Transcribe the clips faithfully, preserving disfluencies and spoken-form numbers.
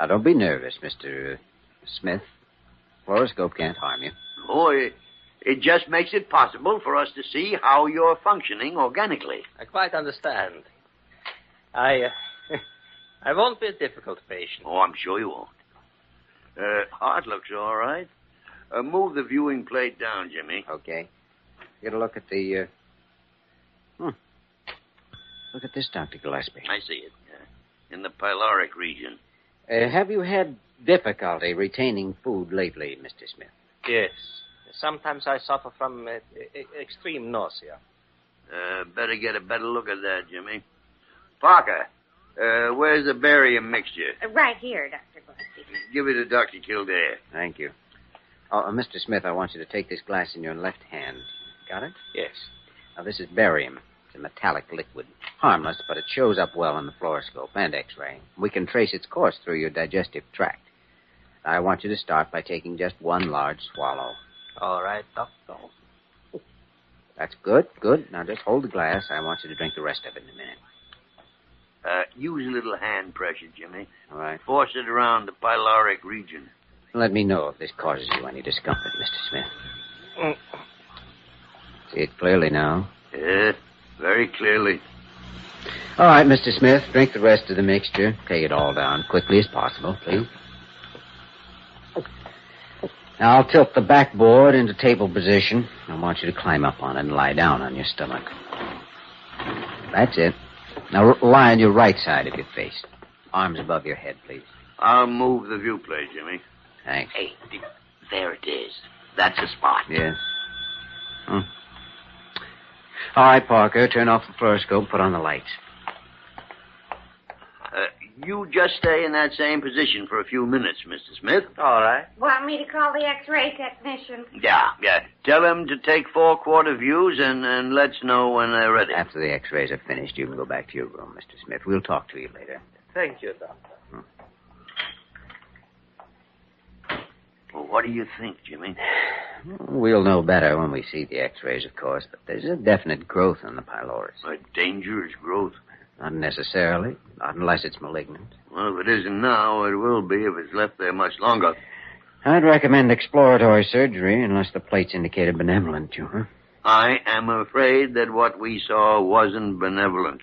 Now, don't be nervous, Mister Smith. Fluoroscope can't harm you. Oh, it, it just makes it possible for us to see how you're functioning organically. I quite understand. I, uh, I won't be a difficult patient. Oh, I'm sure you won't. Uh, heart looks all right. Uh, move the viewing plate down, Jimmy. Okay. Get a look at the, uh... Hmm. Look at this, Doctor Gillespie. I see it. Uh, in the pyloric region. Uh, have you had difficulty retaining food lately, Mister Smith? Yes. Sometimes I suffer from uh, e- extreme nausea. Uh, better get a better look at that, Jimmy. Parker, uh, where's the barium mixture? Uh, right here, Doctor Gillespie. Give it to Doctor Kildare. Thank you. Oh, uh, Mister Smith, I want you to take this glass in your left hand. Got it? Yes. Now, this is barium. It's a metallic liquid. Harmless, but it shows up well in the fluoroscope and X-ray. We can trace its course through your digestive tract. I want you to start by taking just one large swallow. All right, Doctor. That's good, good. Now, just hold the glass. I want you to drink the rest of it in a minute. Uh, use a little hand pressure, Jimmy. All right. Force it around the pyloric region. Let me know if this causes you any discomfort, Mister Smith. Mm. See it clearly now? Yeah, very clearly. All right, Mister Smith, drink the rest of the mixture. Take it all down quickly as possible, please. Now, I'll tilt the backboard into table position. I want you to climb up on it and lie down on your stomach. That's it. Now, r- lie on your right side of your face. Arms above your head, please. I'll move the view plate, Jimmy. Thanks. Hey, there it is. That's the spot. Yes. Hmm. All right, Parker, turn off the fluoroscope, put on the lights. Uh, you just stay in that same position for a few minutes, Mister Smith. All right. Want me to call the X-ray technician? Yeah, yeah. Tell them to take four-quarter views and, and let's know when they're ready. After the x-rays are finished, you can go back to your room, Mister Smith. We'll talk to you later. Thank you, Doctor. Well, what do you think, Jimmy? We'll know better when we see the x-rays, of course, but there's a definite growth in the pylorus. A dangerous growth. Not necessarily, not unless it's malignant. Well, if it isn't now, it will be if it's left there much longer. I'd recommend exploratory surgery unless the plates indicate a benevolent tumor. I am afraid that what we saw wasn't benevolent.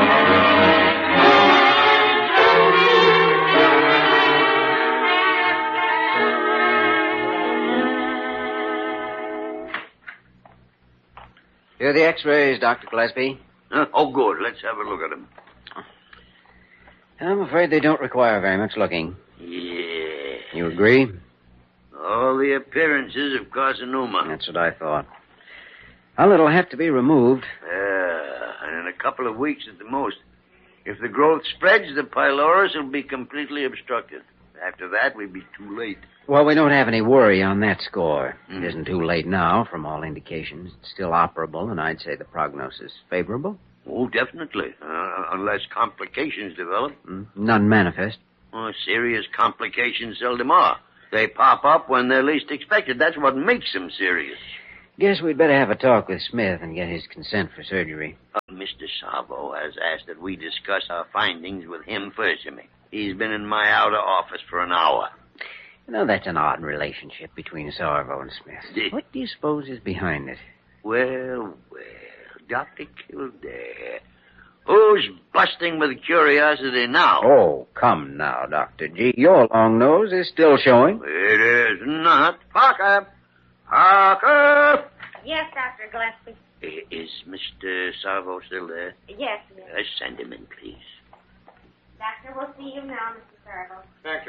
Here are the x-rays, Doctor Gillespie. Huh? Oh, good. Let's have a look at them. I'm afraid they don't require very much looking. Yeah. You agree? All the appearances of carcinoma. That's what I thought. Well, it'll have to be removed. Yeah, and in a couple of weeks at the most. If the growth spreads, the pylorus will be completely obstructed. After that, we'd be too late. Well, we don't have any worry on that score. Mm. It isn't too late now, from all indications. It's still operable, and I'd say the prognosis favorable. Oh, definitely. Uh, unless complications develop. Mm. None manifest. Oh, serious complications seldom are. They pop up when they're least expected. That's what makes them serious. Guess we'd better have a talk with Smith and get his consent for surgery. Uh, Mister Salvo has asked that we discuss our findings with him first, Jimmy. He's been in my outer office for an hour. You know, that's an odd relationship between Sarvo and Smith. Yeah. What do you suppose is behind it? Well, well, Doctor Kildare. Who's busting with curiosity now? Oh, come now, Doctor G. Your long nose is still showing. It is not. Parker! Parker! Yes, Doctor Gillespie. I- Is Mister Salvo still there? Yes, yes. Uh, send him in, please. Doctor, we'll see you now, Mister Sarvo. Thank you.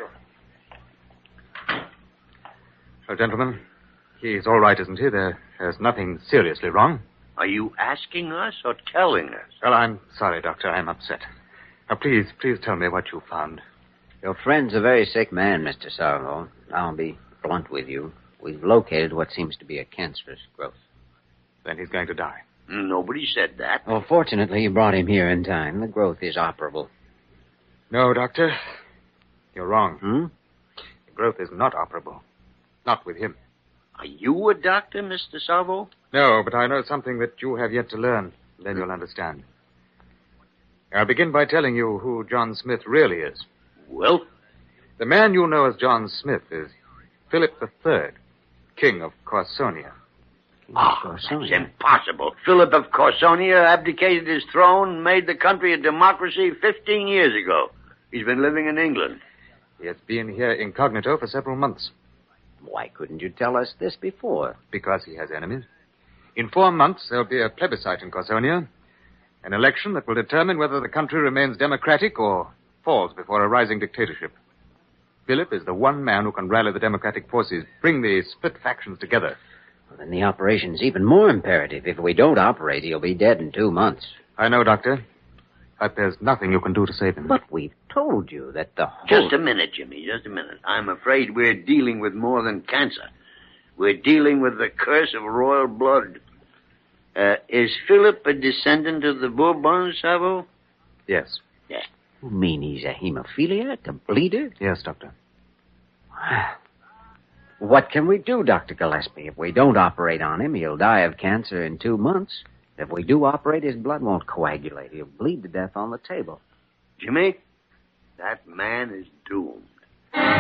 Well, gentlemen, he's all right, isn't he? There, there's nothing seriously wrong. Are you asking us or telling us? Well, I'm sorry, Doctor. I'm upset. Now, please, please tell me what you found. Your friend's a very sick man, Mister Sarvo. I'll be blunt with you. We've located what seems to be a cancerous growth. Then he's going to die. Nobody said that. Well, fortunately, you brought him here in time. The growth is operable. No, Doctor. You're wrong. Hmm? The growth is not operable. Not with him. Are you a doctor, Mister Salvo? No, but I know something that you have yet to learn. Then you'll understand. I'll begin by telling you who John Smith really is. Well? The man you know as John Smith is Philip the Third, King of Corsonia. Oh, that's impossible. Philip of Corsonia abdicated his throne and made the country a democracy fifteen years ago. He's been living in England. He has been here incognito for several months. Why couldn't you tell us this before? Because he has enemies. In four months, there'll be a plebiscite in Corsonia. An election that will determine whether the country remains democratic or falls before a rising dictatorship. Philip is the one man who can rally the democratic forces, bring the split factions together. Well, then the operation's even more imperative. If we don't operate, he'll be dead in two months. I know, Doctor. But there's nothing you can do to save him. But we've told you that the whole... Just a minute, Jimmy, just a minute. I'm afraid we're dealing with more than cancer. We're dealing with the curse of royal blood. Uh, is Philip a descendant of the Bourbons, Savo? Yes. Yeah. You mean he's a hemophiliac, a bleeder? Yes, Doctor. What can we do, Doctor Gillespie? If we don't operate on him, he'll die of cancer in two months. If we do operate, his blood won't coagulate. He'll bleed to death on the table. Jimmy, that man is doomed.